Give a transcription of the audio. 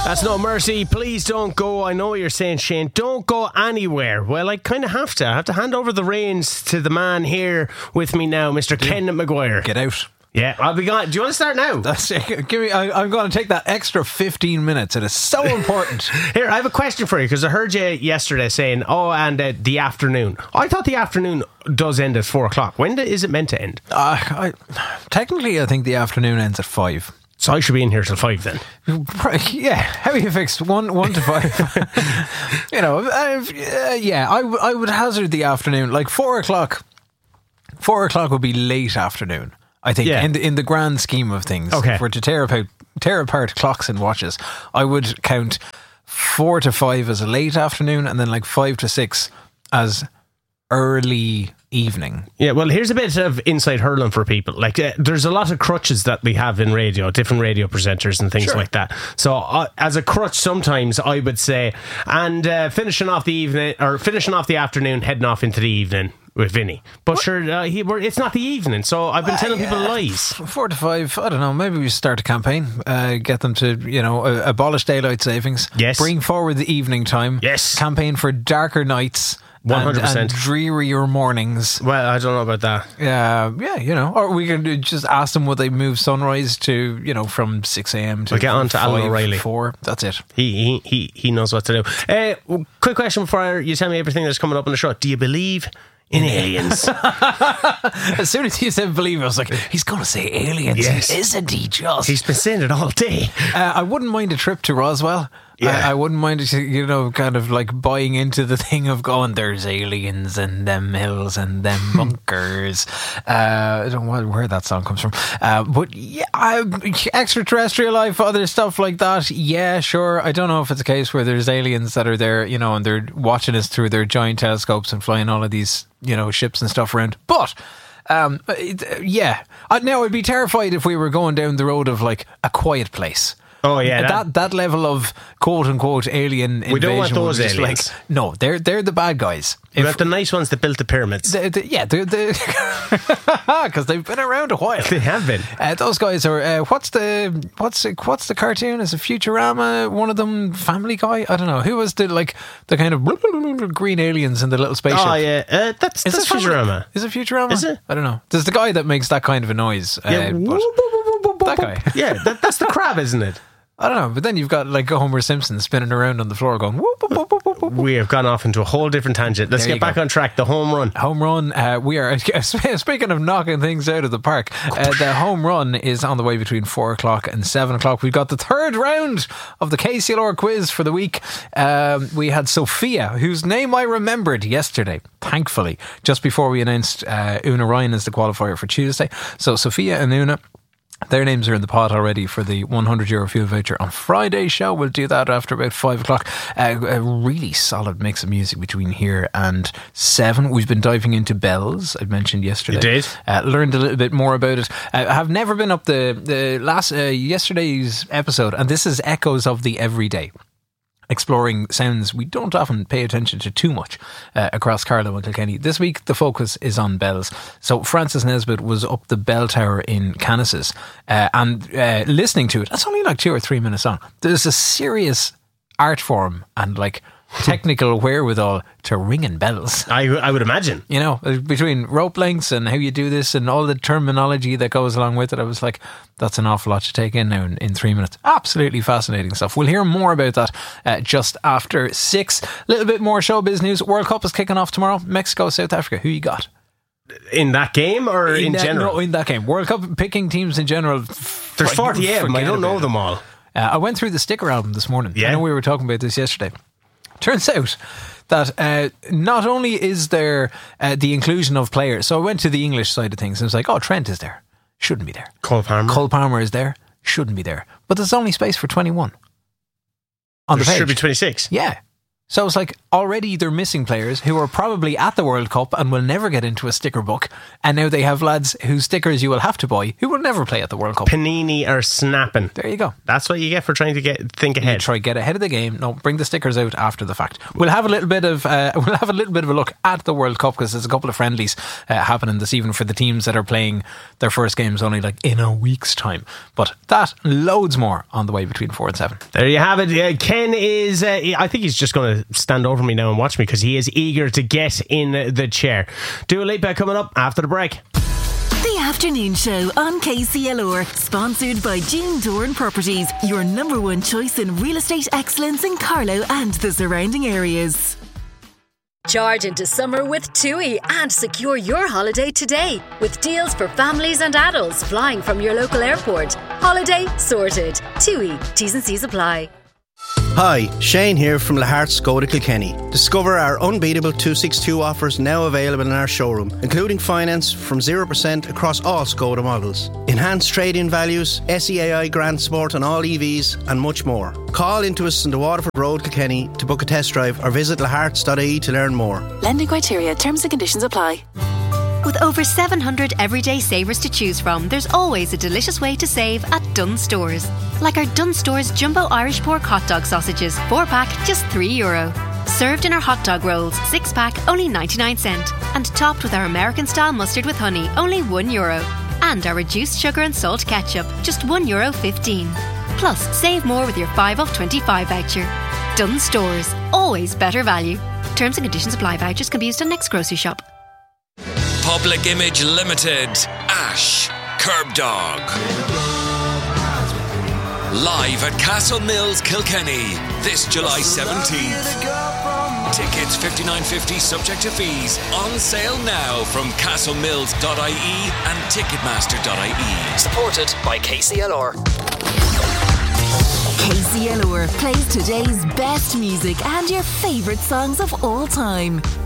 That's No Mercy. Please don't go. I know what you're saying, Shane. Don't go anywhere. Well, I kind of have to. I have to hand over the reins to the man here with me now, Mr. Ken Maguire. Get out. Yeah, I'll be gone. Do you want to start now? That's it. Give me. I'm going to take that extra 15 minutes. It is so important. Here, I have a question for you because I heard you yesterday saying, and the afternoon. I thought the afternoon does end at 4 o'clock. When is it meant to end? Technically, I think the afternoon ends at 5. So I should be in here till 5 then. Yeah, how are you fixed? 1 to 5. Yeah, I would hazard the afternoon. Like 4 o'clock. 4 o'clock would be late afternoon, I think, in the grand scheme of things. Okay. If we're to tear apart clocks and watches, I would count 4 to 5 as a late afternoon, and then like 5 to 6 as early evening. Yeah, well, here's a bit of inside hurling for people. Like, there's a lot of crutches that we have in radio, different radio presenters and things like that. So, as a crutch, sometimes I would say, and finishing off the evening or finishing off the afternoon, heading off into the evening with Vinny. But sure, it's not the evening, so I've been telling people lies. 4 to 5, I don't know, maybe we start a campaign, get them to, abolish daylight savings. Yes. Bring forward the evening time. Yes. Campaign for darker nights. 100%. And drearier mornings. Well, I don't know about that. Yeah, or we can just ask them would they move sunrise to, from 6 a.m. to we'll get on to Alan O'Reilly. 4. That's it. He knows what to do. Quick question before you tell me everything that's coming up on the show. Do you believe in aliens? As soon as you said believe, I was like, he's going to say aliens. Yes. Isn't he just? He's been saying it all day. I wouldn't mind a trip to Roswell. Yeah. I wouldn't mind, kind of like buying into the thing of going, there's aliens and them hills and them bunkers. I don't know where that song comes from. But yeah, extraterrestrial life, other stuff like that. Yeah, sure. I don't know if it's a case where there's aliens that are there, and they're watching us through their giant telescopes and flying all of these, ships and stuff around. But yeah. Now I'd be terrified if we were going down the road of like A Quiet Place. Oh yeah, that level of quote unquote alien invasion. We don't want those aliens. No, they're the bad guys. We have the nice ones that built the pyramids. They're because they've been around a while. They have been. Those guys are. What's the cartoon? Is it Futurama? One of them, Family Guy? I don't know. Who was the kind of green aliens in the little spaceship? Oh yeah, that's Futurama. Is it Futurama? Is it? I don't know. There's the guy that makes that kind of a noise. That guy. Yeah, that's the crab, isn't it? I don't know, but then you've got like Homer Simpson spinning around on the floor going whoop, whoop, whoop, whoop, whoop. We have gone off into a whole different tangent. Let's get back on track. The home run. We are, speaking of knocking things out of the park, the home run is on the way between 4 o'clock and 7 o'clock. We've got the third round of the KCLR quiz for the week. We had Sophia, whose name I remembered yesterday, thankfully, just before we announced Una Ryan as the qualifier for Tuesday. So Sophia and Una, their names are in the pot already for the €100 fuel voucher on Friday's show. We'll do that after about 5 o'clock. A really solid mix of music between here and 7. We've been diving into bells, I mentioned yesterday. You did? Learned a little bit more about it. I have never been up the last yesterday's episode, and this is echoes of the everyday. Exploring sounds we don't often pay attention to too much across Carlow and Kilkenny. This week the focus is on bells. So Francis Nesbitt was up the bell tower in Canasses and listening to it. It's only like 2 or 3 minutes long. There's a serious art form and like technical wherewithal to ringing bells. I would imagine. Between rope lengths and how you do this and all the terminology that goes along with it, I was like, that's an awful lot to take in now in 3 minutes. Absolutely fascinating stuff. We'll hear more about that just after 6. A little bit more showbiz news. World Cup is kicking off tomorrow. Mexico, South Africa. Who you got? In that game or in general? No, in that game. World Cup, picking teams in general. There's 48 of them. I don't know them all. I went through the sticker album this morning. Yeah. I know we were talking about this yesterday. Turns out that not only is there the inclusion of players, so I went to the English side of things and I was like, Trent is there, shouldn't be there. Cole Palmer is there, shouldn't be there. But there's only space for 21 on the page. Should be 26. Yeah. So it's like already they're missing players who are probably at the World Cup and will never get into a sticker book. And now they have lads whose stickers you will have to buy who will never play at the World Cup. Panini are snapping. There you go. That's what you get for trying to think ahead. Try get ahead of the game. No, bring the stickers out after the fact. We'll have a little bit of a look at the World Cup because there's a couple of friendlies happening this evening for the teams that are playing their first games only like in a week's time. But that loads more on the way between 4 and 7. There you have it. Ken is I think he's just going to stand over me now and watch me because he is eager to get in the chair. Dua Lipa coming up after the break. The Afternoon Show on KCLR, sponsored by Jean Doran Properties, your number one choice in real estate excellence in Carlow and the surrounding areas. Charge into summer with TUI and secure your holiday today with deals for families and adults flying from your local airport. Holiday sorted. TUI. T's and C's apply. Hi, Shane here from Lahart Skoda Kilkenny. Discover our unbeatable 262 offers now available in our showroom, including finance from 0% across all Skoda models. Enhanced trade-in values, SEAI Grand Sport on all EVs and much more. Call into us in the Waterford Road, Kilkenny to book a test drive or visit laharts.ie to learn more. Lending criteria, terms and conditions apply. With over 700 everyday savers to choose from, there's always a delicious way to save at Dunnes Stores. Like our Dunnes Stores Jumbo Irish Pork Hot Dog Sausages, 4-pack, just €3. Served in our hot dog rolls, 6-pack, only 99¢. And topped with our American-style mustard with honey, only €1. And our reduced sugar and salt ketchup, just €1.15. Plus, save more with your 5 off 25 voucher. Dunnes Stores, always better value. Terms and conditions apply. Vouchers can be used on next grocery shop. Public Image Limited, Ash, Curb Dog. Live at Castle Mills, Kilkenny, this July 17th. Tickets $59.50 subject to fees. On sale now from castlemills.ie and ticketmaster.ie. Supported by KCLR. KCLR plays today's best music and your favourite songs of all time.